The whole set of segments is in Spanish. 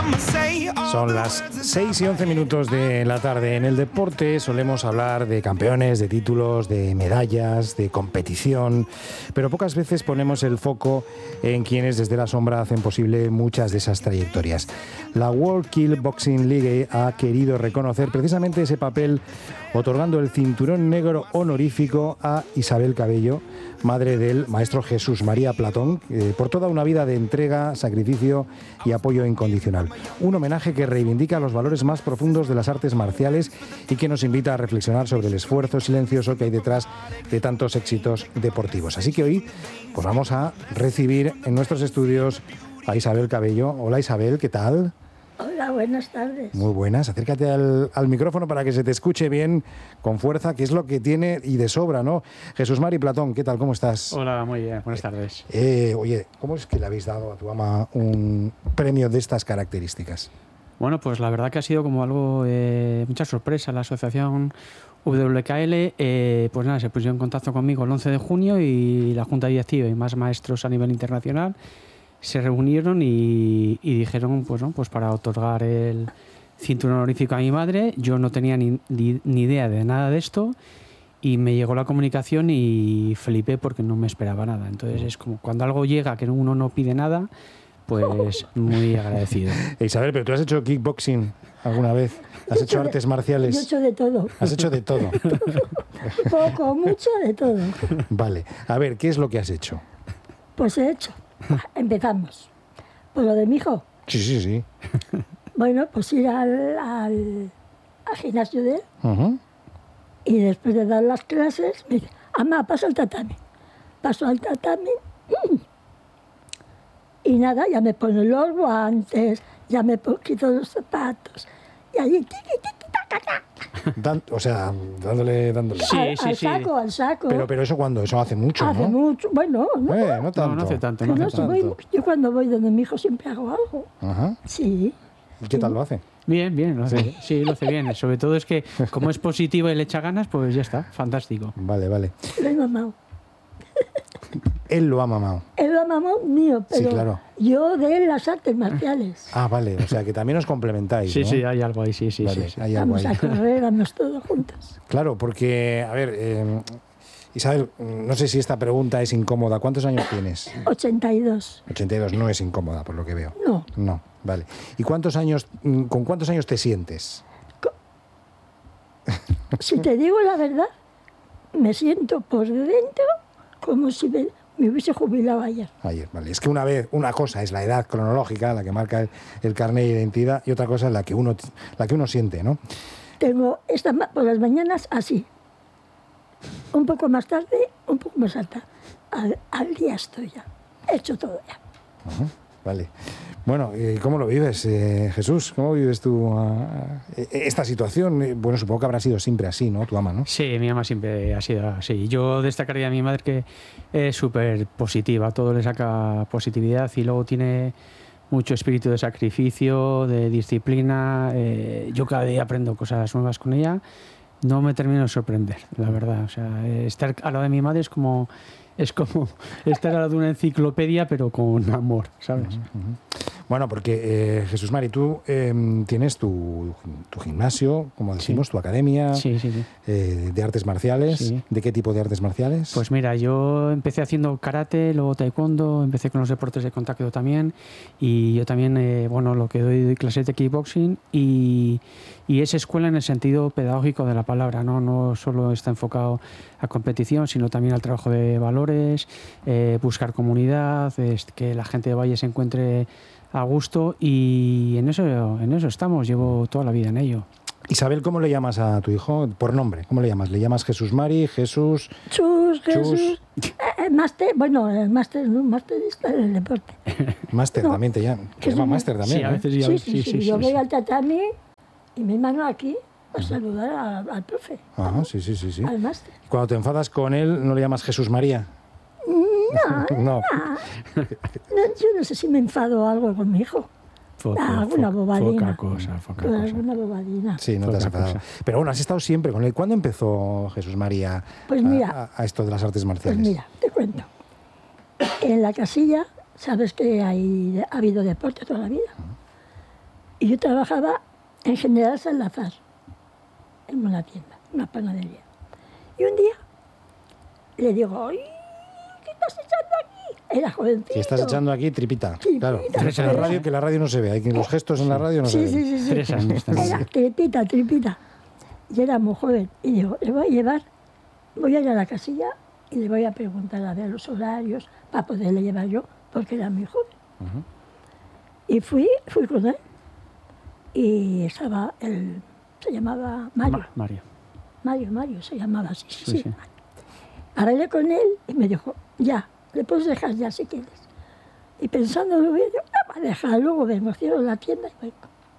Son las 6 y 11 minutos de la tarde. En el deporte solemos hablar de campeones, de títulos, de medallas, de competición, pero pocas veces ponemos el foco en quienes desde la sombra hacen posible muchas de esas trayectorias. La World Kickboxing League ha querido reconocer precisamente ese papel otorgando el cinturón negro honorífico a Isabel Cabello, madre del maestro Jesús María Platón, por toda una vida de entrega, sacrificio y apoyo incondicional. Un homenaje que reivindica los valores más profundos de las artes marciales y que nos invita a reflexionar sobre el esfuerzo silencioso que hay detrás de tantos éxitos deportivos. Así que hoy pues vamos a recibir en nuestros estudios a Isabel Cabello. Hola Isabel, ¿qué tal? Hola, buenas tardes. Muy buenas, acércate al micrófono para que se te escuche bien, con fuerza, que es lo que tiene y de sobra, ¿no? Jesús Mari Platón, ¿qué tal? ¿Cómo estás? Hola, muy bien, buenas tardes. Oye, ¿cómo es que le habéis dado a tu ama un premio de estas características? Bueno, pues la verdad que ha sido como algo, mucha sorpresa. La asociación WKL, pues nada, se pusieron en contacto conmigo el 11 de junio y la Junta Directiva y más maestros a nivel internacional se reunieron y dijeron, pues no, pues para otorgar el cinturón honorífico a mi madre. Yo no tenía ni idea de nada de esto y me llegó la comunicación y flipé porque no me esperaba nada. Entonces es como cuando algo llega que uno no pide nada, pues muy agradecido. Isabel, pero tú has hecho kickboxing alguna vez, has hecho artes marciales. Yo he hecho de todo. Has hecho de todo. Poco, mucho, de todo. Vale, a ver, ¿qué es lo que has hecho? Pues he hecho. Empezamos. Pues lo de mi hijo. Sí. Bueno, pues ir al gimnasio de él. Uh-huh. Y después de dar las clases, me dice, mamá, paso al tatami. Paso al tatami. Y nada, ya me pone los guantes, ya me quito los zapatos. Y allí, O sea, dándole. Al saco. Pero eso cuando, eso hace mucho, ¿no? Hace mucho, bueno, no. No tanto. No hace tanto. No, yo cuando voy donde mi hijo siempre hago algo. Ajá. Sí. ¿Y qué tal lo hace? Bien, lo hace, sí, lo hace bien. Sobre todo es que como es positivo y le echa ganas, pues ya está, fantástico. Vale. Lo he mamado. Él lo ha mamado. Él lo ha mamado mío, pero Sí, claro. yo de las artes marciales. Ah, vale, o sea que también os complementáis, ¿no? Sí, hay algo ahí, sí. Vale, hay algo Vamos ahí. a correr, vamos todos juntos. Claro, porque, a ver, Isabel, no sé si esta pregunta es incómoda. ¿Cuántos años tienes? 82. 82, no es incómoda, por lo que veo. No. No, vale. ¿Y con cuántos años te sientes? Si te digo la verdad, me siento por dentro como si me hubiese jubilado ayer. Ayer, vale. Es que una cosa es la edad cronológica, la que marca el carnet de identidad, y otra cosa es la que uno siente, ¿no? Tengo por las mañanas así. Un poco más tarde, un poco más alta. Al día estoy ya. He hecho todo ya. Ajá, vale. Bueno, ¿cómo lo vives, Jesús? ¿Cómo vives tú esta situación? Bueno, supongo que habrá sido siempre así, ¿no? Tu ama, ¿no? Sí, mi ama siempre ha sido así. Yo destacaría a mi madre que es súper positiva, todo le saca positividad y luego tiene mucho espíritu de sacrificio, de disciplina. Yo cada día aprendo cosas nuevas con ella. No me termino de sorprender, la verdad. O sea, estar al lado de mi madre es como estar al lado de una enciclopedia, pero con amor, ¿sabes? Uh-huh. Bueno, porque Jesús Mari, tú tienes tu gimnasio, como decimos, tu academia de artes marciales. Sí. ¿De qué tipo de artes marciales? Pues mira, yo empecé haciendo karate, luego taekwondo, empecé con los deportes de contacto también y yo también, lo que doy clases de kickboxing y es escuela en el sentido pedagógico de la palabra, no solo está enfocado a competición, sino también al trabajo de valores, buscar comunidad, que la gente de Valle se encuentre a gusto y en eso estamos, llevo toda la vida en ello. Isabel, ¿cómo le llamas a tu hijo? Por nombre, ¿cómo le llamas? ¿Le llamas Jesús Mari, Jesús? Jesús. Máster, el másterista del deporte. Máster también te llama. Te llama máster también. Sí, a veces sí. Yo voy al tatami y mi mano aquí a saludar al profe. Ajá, sí. Al máster. Cuando te enfadas con él, ¿no le llamas Jesús María? No. Yo no sé si me enfado algo con mi hijo. Alguna bobadina. Poca cosa. Alguna bobadina. Sí, no te has enfadado. Pero bueno, has estado siempre con él. ¿Cuándo empezó Jesús María a esto de las artes marciales? Pues mira, te cuento. En la casilla, sabes que ha habido deporte toda la vida. Y yo trabajaba en General Salazar, en una tienda, una panadería. Y un día le digo, ¡ay! ¿Qué estás echando aquí? Era jovencito. Si estás echando aquí, tripita. Tripita. Claro, en la radio, que la radio no se ve. Hay que los gestos en la radio no se ven. Sí. 3 años también. Era tripita. Y era muy joven. Y digo, le voy a llevar, voy a ir a la casilla y le voy a preguntar a ver los horarios para poderle llevar yo, porque era muy joven. Y fui con él. Y estaba se llamaba Mario. Mario se llamaba así. Sí. Hablé con él y me dijo, ya, le puedes dejar ya si quieres. Y pensándolo bien, yo, va a dejar, luego vengo, cierro la tienda y vengo.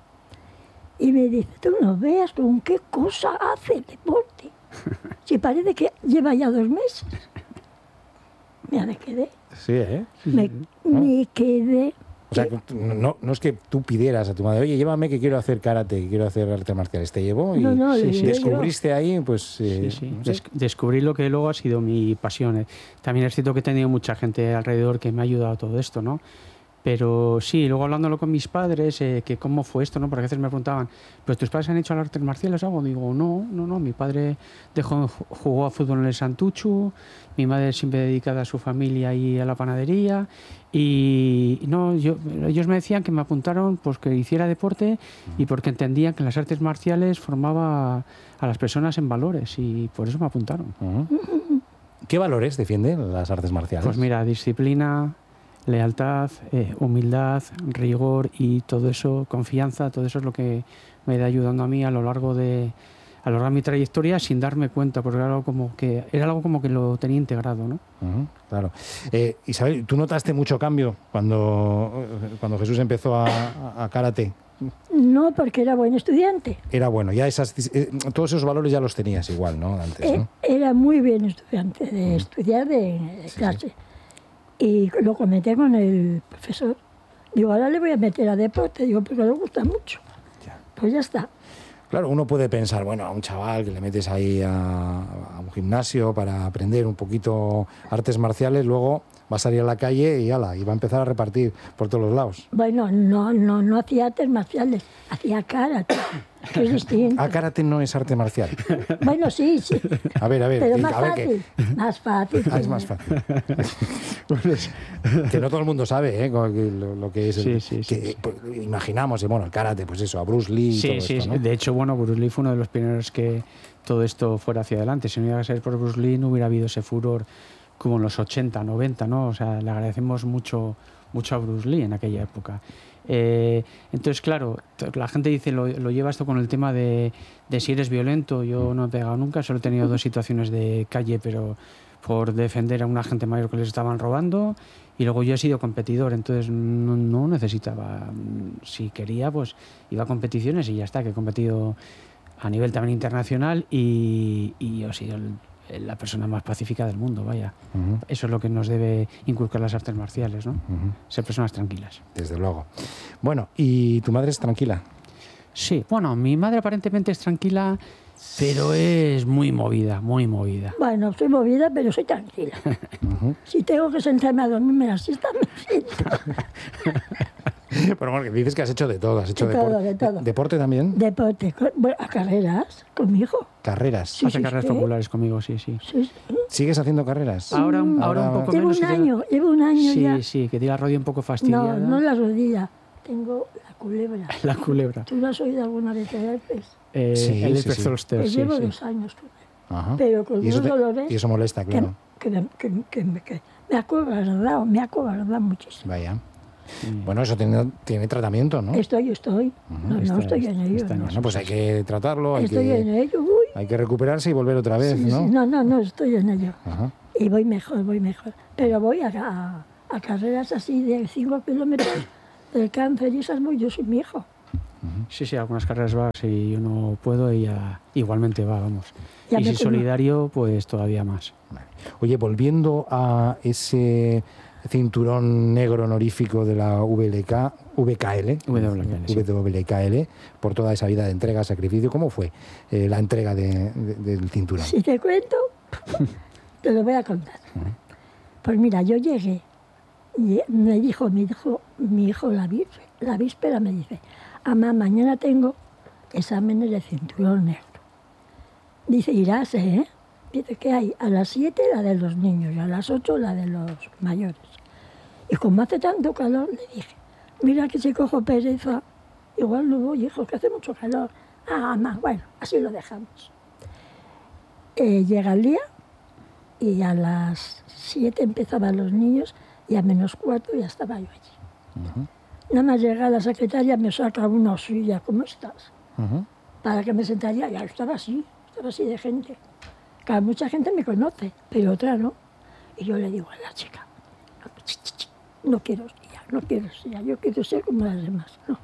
Y me dice, tú no veas con qué cosa hace el deporte. Si parece que lleva ya 2 meses. Mira, me quedé. Sí, ¿eh? Me quedé. O sea, que no es que tú pidieras a tu madre, oye, llévame que quiero hacer karate, que quiero hacer artes marciales. Te llevó y No, descubriste ahí, pues... Sí. no sé. Descubrí lo que luego ha sido mi pasión. También es cierto que he tenido mucha gente alrededor que me ha ayudado a todo esto, ¿no? Pero sí, luego hablándolo con mis padres, que cómo fue esto, ¿no? Porque a veces me preguntaban, ¿pues tus padres han hecho artes marciales o algo? Digo, no, mi padre jugó a fútbol en el Santuchu, mi madre siempre dedicada a su familia y a la panadería, y no, ellos me decían que me apuntaron pues que hiciera deporte y porque entendían que las artes marciales formaba a las personas en valores y por eso me apuntaron. ¿Qué valores defienden las artes marciales? Pues mira, disciplina, lealtad, humildad, rigor y todo eso, confianza, todo eso es lo que me ha ido ayudando a mí a lo largo de mi trayectoria sin darme cuenta, porque era algo como que lo tenía integrado, ¿no? Claro. Isabel, ¿tú notaste mucho cambio cuando Jesús empezó a karate? No, porque era buen estudiante. Era bueno, ya todos esos valores ya los tenías igual, ¿no? Antes, ¿no? Era muy bien estudiante de estudiar de clase. Y lo comenté con el profesor. Digo, ahora le voy a meter a deporte, digo, porque le gusta mucho. Ya. Pues ya está. Claro, uno puede pensar, bueno, a un chaval que le metes ahí a un gimnasio para aprender un poquito artes marciales, luego va a salir a la calle y va a empezar a repartir por todos los lados. Bueno, no hacía artes marciales, hacía karate, que es distinto. Karate no es arte marcial. Bueno, sí. A ver. Pero más fácil. Más fácil. Es más fácil. Que no todo el mundo sabe lo que es. Sí. Pues, imaginamos, el karate, pues eso, a Bruce Lee y todo esto, ¿no? De hecho, Bruce Lee fue uno de los pioneros que todo esto fuera hacia adelante. Si no iba a ser por Bruce Lee, no hubiera habido ese furor como en los 80, 90, ¿no? O sea, le agradecemos mucho a Bruce Lee en aquella época. Entonces, claro, la gente dice, lo lleva esto con el tema de si eres violento. Yo no he pegado nunca, solo he tenido 2 situaciones de calle, pero por defender a una gente mayor que les estaban robando, y luego yo he sido competidor, entonces no necesitaba, si quería, pues iba a competiciones y ya está, que he competido a nivel también internacional y yo he sido la persona más pacífica del mundo, vaya. Eso es lo que nos debe inculcar las artes marciales, ¿no? Ser personas tranquilas. Desde luego. Bueno, ¿y tu madre es tranquila? Sí, mi madre aparentemente es tranquila, pero es muy movida, muy movida. Bueno, soy movida, pero soy tranquila. Si tengo que sentarme a dormirme la siesta, me siento. Pero porque dices que has hecho de todo, has hecho de todo. ¿Deporte también? Deporte, a carreras, con mi hijo. ¿Carreras? Sí, hace carreras populares conmigo, sí. ¿Sigues haciendo carreras? Ahora un poco menos. Llevo un año ya. Sí, que tiene la rodilla un poco fastidiada. No la rodilla, tengo la culebra. La culebra. ¿Tú lo has oído alguna vez de herpes? El herpes zoster, pues llevo 2 años con él. Ajá. Pero con unos dolores... Y eso molesta, claro. Que me ha acobardado muchísimo. Vaya. Bueno, eso tiene tratamiento, ¿no? Estoy. Estoy en ello. Bueno, pues hay que tratarlo. Estoy en ello. Hay que recuperarse y volver otra vez, ¿no? Sí. No, estoy en ello. Ajá. Y voy mejor. Pero voy a carreras así de 5 kilómetros del cáncer y esas voy yo sin mi hijo. Sí, algunas carreras va, si yo no puedo, ella igualmente va, vamos. Ya y si solidario, pues todavía más. Oye, volviendo a ese cinturón negro honorífico de la WKL, por toda esa vida de entrega, sacrificio, ¿cómo fue la entrega del cinturón? Si te cuento, te lo voy a contar. Pues mira, yo llegué y me dijo mi hijo la víspera me dice, mamá, mañana tengo exámenes de cinturón negro. Dice, irás, ¿eh? Dice, ¿qué hay? A las 7 la de los niños y a las 8 la de los mayores. Y como hace tanto calor, le dije, mira que si cojo pereza, igual no voy, hijo, que hace mucho calor. Ah, mamá, bueno, así lo dejamos. Llega el día y a las 7 empezaban los niños y a -4 ya estaba yo allí. Nada más llega la secretaria, me saca una silla, ¿cómo estás? Para que me sentaría, ya estaba así de gente. Claro, mucha gente me conoce, pero otra no. Y yo le digo a la chica, no quiero silla, yo quiero ser como las demás, no.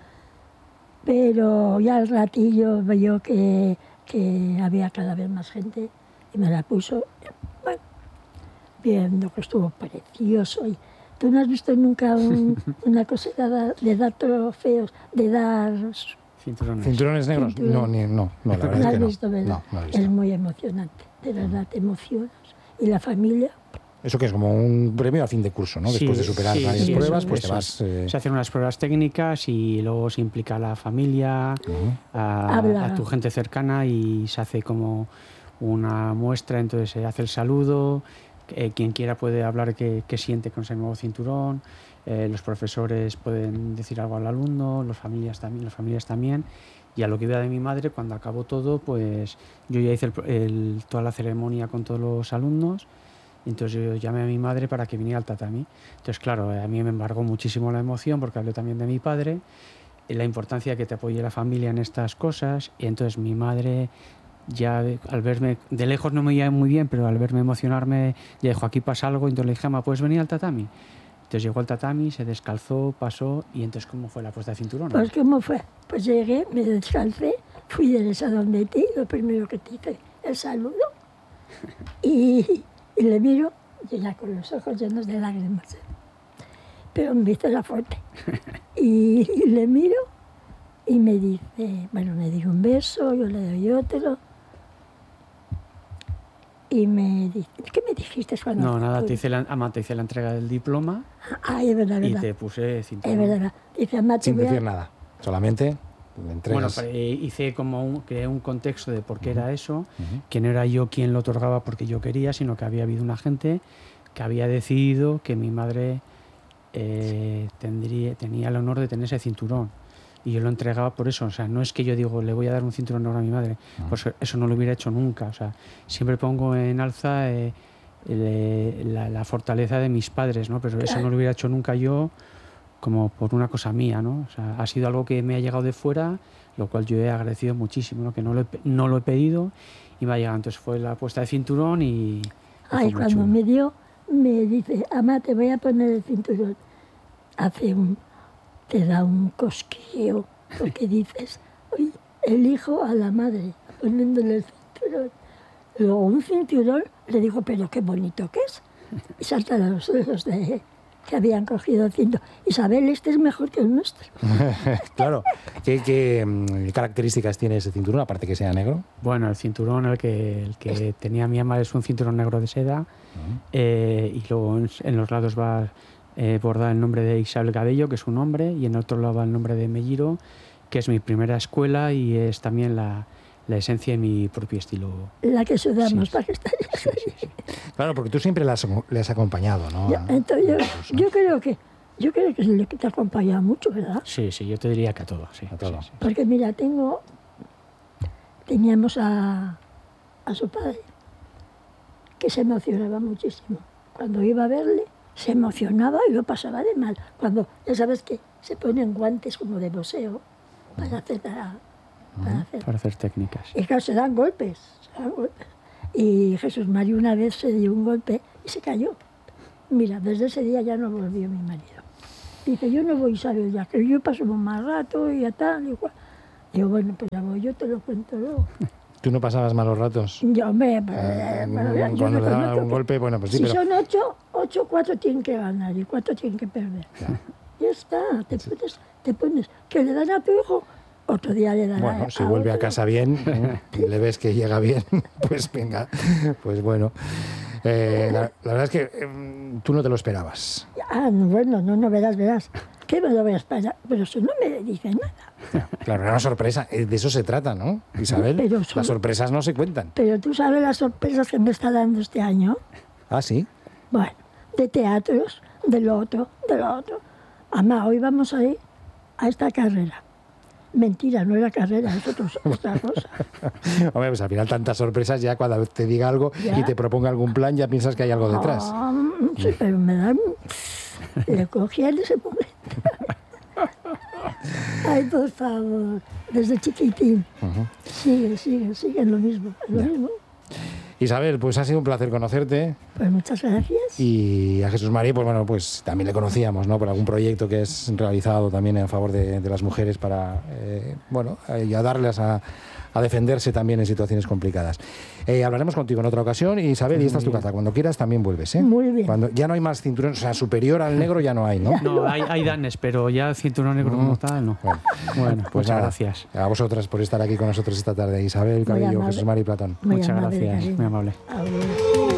Pero ya al ratillo veo que había cada vez más gente y me la puso, bueno, viendo que estuvo precioso. Y tú no has visto nunca una cosa de dar trofeos, de dar... ¿Cinturones negros? No, la verdad es que no. Visto, ¿verdad? No he visto. Es muy emocionante, de verdad, te emocionas. Y la familia... Eso que es como un premio a fin de curso, ¿no? Después de superar varias pruebas, pues te vas... Se hacen unas pruebas técnicas y luego se implica a la familia, a tu gente cercana y se hace como una muestra, entonces se hace el saludo, quien quiera puede hablar qué siente con ese nuevo cinturón, los profesores pueden decir algo al alumno, las familias también. Y a lo que iba de mi madre, cuando acabó todo, pues yo ya hice toda la ceremonia con todos los alumnos. Entonces yo llamé a mi madre para que viniera al tatami. Entonces, claro, a mí me embargó muchísimo la emoción porque hablé también de mi padre, la importancia de que te apoye la familia en estas cosas. Y entonces mi madre, ya al verme, de lejos no me veía muy bien, pero al verme emocionarme, ya dijo, aquí pasa algo. Entonces le dije, mamá, ¿puedes venir al tatami? Entonces llegó al tatami, se descalzó, pasó. Y entonces, ¿cómo fue la puesta de cinturón? Pues, ¿cómo fue? Pues llegué, me descalcé, fui derecha donde ti, lo primero que te hice, el saludo. Y le miro, y ya con los ojos llenos de lágrimas. Pero me hizo la fuerte. Y le miro y me dice, bueno, me dio un beso, yo le doy otro. Y me dice, ¿qué me dijiste cuando? No, nada, te hice la entrega del diploma. Ay, es verdad, y te puse cinturón. Es verdad. Dice, sin decir nada, solamente... Bueno, hice creé un contexto de por qué era eso, que no era yo quien lo otorgaba porque yo quería, sino que había habido una gente que había decidido que mi madre tenía el honor de tener ese cinturón. Y yo lo entregaba por eso. O sea, no es que yo digo, le voy a dar un cinturón ahora a mi madre, pues eso no lo hubiera hecho nunca. O sea, siempre pongo en alza la fortaleza de mis padres, ¿no? Pero eso no lo hubiera hecho nunca yo, como por una cosa mía, ¿no? O sea, ha sido algo que me ha llegado de fuera, lo cual yo he agradecido muchísimo, ¿no? Que no lo he pedido y me ha llegado. Entonces fue la puesta de cinturón y... Ay, cuando me dio, me dice, mamá, te voy a poner el cinturón. Te da un cosquilleo, porque dices, oye, el hijo a la madre, poniéndole el cinturón. Luego un cinturón, le digo, pero qué bonito que es. Y saltan los dedos que habían cogido el cinturón. Isabel, este es mejor que el nuestro. Claro. ¿Qué características tiene ese cinturón, aparte que sea negro? Bueno, el cinturón, el que tenía mi ama, es un cinturón negro de seda. Y luego en los lados va bordado el nombre de Isabel Cabello, que es un hombre, y en otro lado va el nombre de Melliro, que es mi primera escuela y es también la esencia de mi propio estilo. La que sudamos para que esté. Sí. Claro, porque tú siempre le has acompañado, ¿no? Entonces yo creo que es lo que te acompaña mucho, ¿verdad? Sí, yo te diría que a todo, sí. A todo. Sí. Porque mira, teníamos a su padre, que se emocionaba muchísimo. Cuando iba a verle, se emocionaba y lo pasaba de mal. Cuando, ya sabes que se ponen guantes como de boxeo para hacer técnicas. Y claro, se dan golpes. Y Jesús María una vez se dio un golpe y se cayó. Mira, desde ese día ya no volvió mi marido. Dice, yo no voy, Isabel, ya que yo paso más rato y ya tal, igual. Digo, bueno, pues ya voy, yo te lo cuento luego. ¿Tú no pasabas malos ratos? Yo, cuando le daban algún golpe, bueno, pues sí, si son 8, 4 tienen que ganar y 4 tienen que perder. Claro. Ya está, te pones, que le dan a tu hijo, otro día le dan Bueno, si vuelve a casa bien y le ves que llega bien, pues venga, pues bueno. La verdad es que tú no te lo esperabas. Bueno, no verás. ¿Qué me lo voy a esperar? Pero eso no me dice nada. Claro, era una sorpresa. De eso se trata, ¿no, Isabel? Pero Las sorpresas no se cuentan. Pero tú sabes las sorpresas que me está dando este año. Ah, ¿sí? Bueno, de teatros, de lo otro. Amá, hoy vamos a ir a esta carrera. Mentira, no era carrera, es otra cosa. Hombre, pues al final tantas sorpresas, ya cuando vez te diga algo ¿Ya? y te proponga algún plan, ya piensas que hay algo detrás. Sí, pero me dan... Le cogí en ese momento. Ay, por favor, desde chiquitín. Sigue en lo mismo, Isabel, pues ha sido un placer conocerte. Pues muchas gracias. Y a Jesús María, pues bueno, pues también le conocíamos, ¿no? Por algún proyecto que es realizado también en favor de las mujeres para, ayudarles a defenderse también en situaciones complicadas. Hablaremos contigo en otra ocasión. Y Isabel, y esta es tu casa. Cuando quieras también vuelves, ¿eh? Muy bien. Cuando ya no hay más cinturón, o sea, superior al negro ya no hay, ¿no? No, hay danes, pero ya cinturón negro como tal, no. Bueno, Pues muchas nada, gracias. A vosotras por estar aquí con nosotros esta tarde. Isabel Cabello, amable. Jesús María y Platón. Muy Muchas amable, gracias, cariño. muy amable. Adiós.